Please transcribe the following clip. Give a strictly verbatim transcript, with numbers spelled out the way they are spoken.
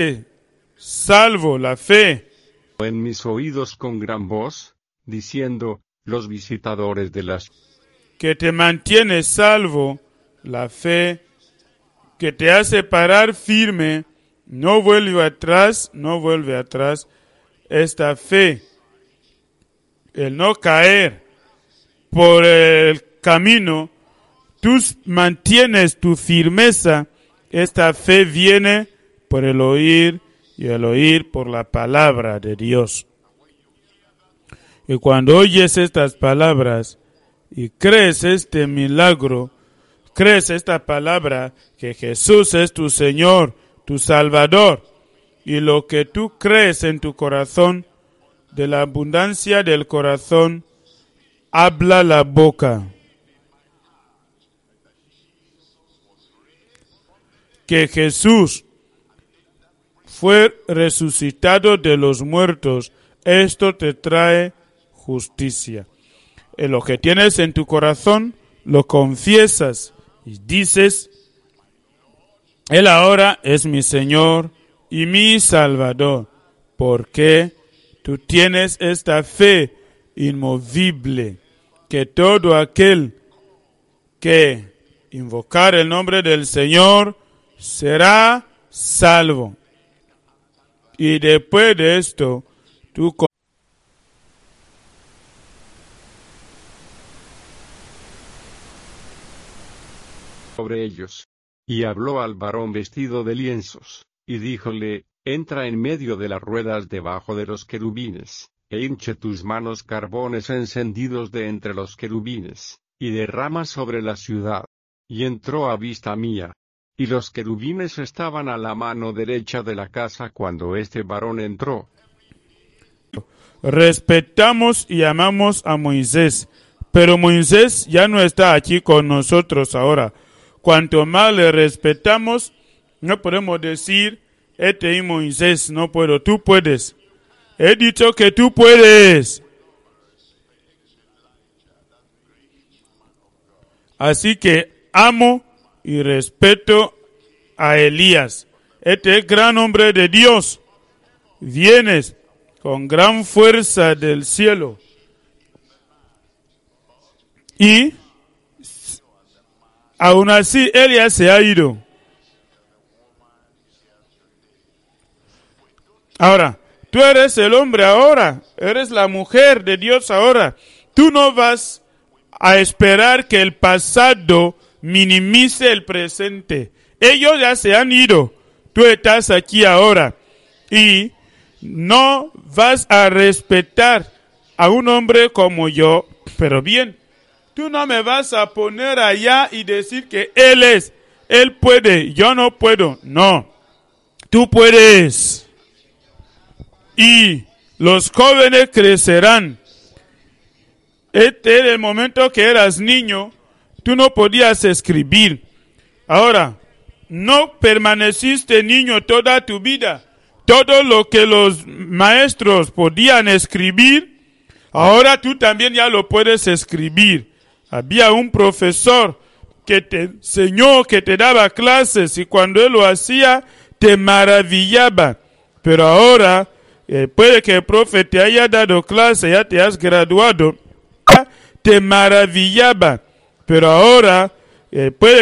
salvo la fe. En mis oídos con gran voz, diciendo, los visitadores de las Que te mantiene salvo la fe, que te hace parar firme, no vuelve atrás, no vuelve atrás. Esta fe, el no caer por el camino, tú mantienes tu firmeza. Esta fe viene por el oír y el oír por la palabra de Dios. Y cuando oyes estas palabras y crees este milagro, crees esta palabra que Jesús es tu Señor, tu Salvador, y lo que tú crees en tu corazón, de la abundancia del corazón, habla la boca. Que Jesús fue resucitado de los muertos, esto te trae justicia. En lo que tienes en tu corazón, lo confiesas y dices, Él ahora es mi Señor y mi Salvador, porque tú tienes esta fe inmovible, que todo aquel que invocar el nombre del Señor será salvo. Y después de esto, tú sobre ellos. Y habló al varón vestido de lienzos, y díjole, entra en medio de las ruedas debajo de los querubines, e hinche tus manos carbones encendidos de entre los querubines, y derrama sobre la ciudad. Y entró a vista mía. Y los querubines estaban a la mano derecha de la casa cuando este varón entró. respetamos y amamos a Moisés, pero Moisés ya no está aquí con nosotros ahora. Cuanto más le respetamos, no podemos decir, este es Moisés, no puedo, tú puedes. He dicho que tú puedes. Así que amo y respeto a Elías. Este es gran hombre de Dios. Vienes con gran fuerza del cielo. Y aún así, Elías se ha ido. Ahora, tú eres el hombre ahora, eres la mujer de Dios ahora. Tú no vas a esperar que el pasado minimice el presente. Ellos ya se han ido. Tú estás aquí ahora. Y no vas a respetar a un hombre como yo. Pero bien, tú no me vas a poner allá y decir que él es, él puede, yo no puedo. No, tú puedes. Y los jóvenes crecerán. Este era el momento que eras niño, tú no podías escribir. Ahora, no permaneciste niño toda tu vida. Todo lo que los maestros podían escribir, ahora tú también ya lo puedes escribir. Había un profesor que te enseñó, que te daba clases, y cuando él lo hacía, te maravillaba. Pero ahora, eh, puede que el profe te haya dado clase, ya te has graduado, te maravillaba. Pero ahora, eh, puede